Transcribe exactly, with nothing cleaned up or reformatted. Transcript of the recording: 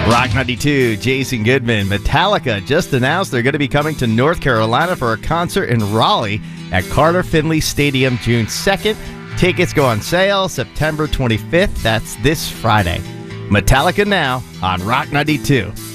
Rock ninety-two, Jason Goodman. Metallica just announced they're going to be coming to North Carolina for a concert in Raleigh at Carter Finley Stadium June second. Tickets go on sale September twenty-fifth. That's this Friday. Metallica now on Rock ninety-two.